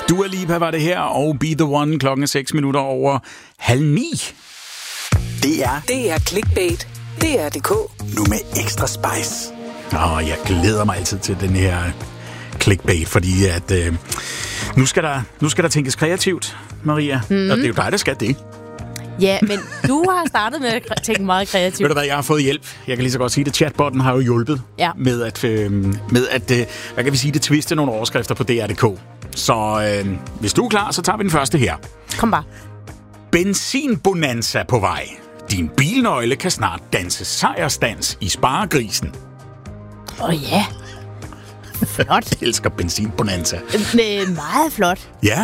Dua Lipa var det her, og Be The One, klokken 6 minutter over 8:30. Det er Clickbait. DR.dk. Nu med ekstra spice. Jeg glæder mig altid til den her clickbait, fordi at nu skal der tænkes kreativt, Maria. Og det er jo dig, der skal det. Ja, men du har startet med at tænke meget kreativt. Ved du hvad, jeg har fået hjælp. Jeg kan lige så godt sige det. Chatbotten har jo hjulpet med at hvad kan vi sige, det twiste nogle overskrifter på DR.dk. Så hvis du er klar, så tager vi den første her. Kom bare. Benzinbonanza på vej. Din bilnøgle kan snart danse sejrsdans i Sparegrisen. Ja. Flot. Jeg elsker benzinbonanza. Meget flot. Ja.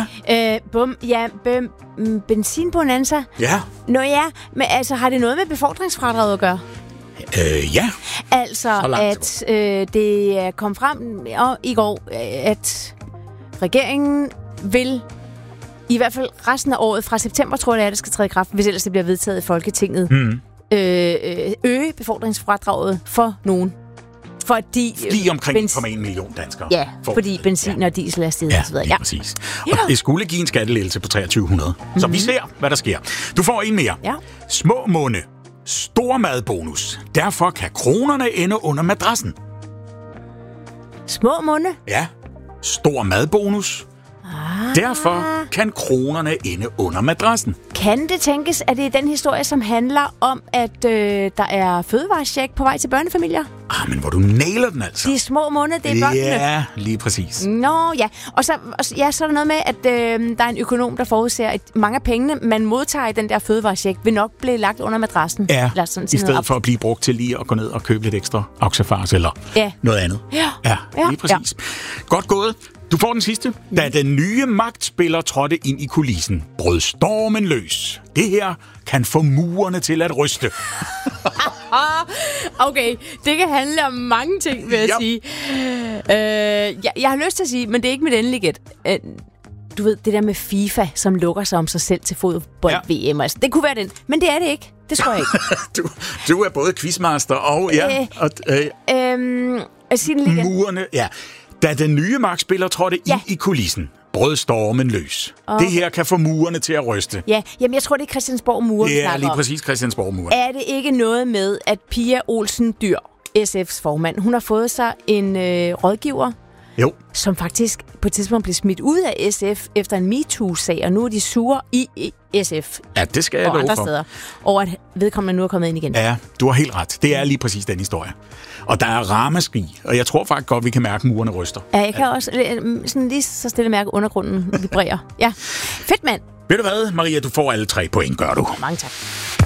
Benzinbonanza. Ja. Nå ja, men altså har det noget med befordringsfradraget at gøre? Ja. Altså, at det kom frem i går, at regeringen vil i hvert fald resten af året, fra september tror jeg, det skal træde i kraft, hvis ellers det bliver vedtaget i Folketinget, øge befordringsfradraget for nogen. Fordi omkring 1,1 million danskere. Ja, fordi benzin og diesel er steget. Ja, lige præcis. Og det skulle give en skattelettelse på 2300. Så vi ser, hvad der sker. Du får en mere. Ja. Små munde. Stor madbonus. Derfor kan kronerne ende under madrassen. Små munde? Ja. Stor madbonus. Derfor kan kronerne ende under madrassen. Kan det tænkes, at det er den historie, som handler om, at der er fødevarecheck på vej til børnefamilier? Men hvor du nailer den altså. De små måneder, det er børnene. Ja, lige præcis. Nå, ja. Og så er der noget med, at der er en økonom, der forudser, at mange af pengene, man modtager i den der fødevarecheck, vil nok blive lagt under madrassen. Ja, i stedet for at blive brugt til lige at gå ned og købe lidt ekstra oxefars eller noget andet. Ja, lige præcis. Ja. Godt gået. Du får den sidste. Da den nye magtspiller trådte ind i kulissen, brød stormen løs. Det her kan få murene til at ryste. Okay, det kan handle om mange ting, vil jeg sige. Jeg har lyst til at sige, men det er ikke mit endelige gæt. Du ved, det der med FIFA, som lukker sig om sig selv til fodbold-VM. Altså, det kunne være den, men det er det ikke. Det tror jeg ikke. du er både quizmaster og... murene, ja. Da den nye magtspiller trådte ind i kulissen, brød stormen løs. Okay. Det her kan få murene til at ryste. Ja, jamen jeg tror, det er Christiansborg-muren, det er lige præcis Christiansborg-muren. Er det ikke noget med, at Pia Olsen Dyhr, SF's formand, hun har fået sig en rådgiver, som faktisk på et tidspunkt blev smidt ud af SF efter en MeToo-sag, og nu er de sure i SF. Ja, det skal jeg love for. Steder, over at vedkommende nu er kommet ind igen. Ja, du har helt ret. Det er lige præcis den historie. Og der er ramaskrig, og jeg tror faktisk godt, vi kan mærke, at murene ryster. Ja, jeg kan også sådan lige så stille mærke undergrunden vibrerer. Ja, fedt mand. Ved du hvad, Maria, du får alle 3 point, gør du. Mange tak.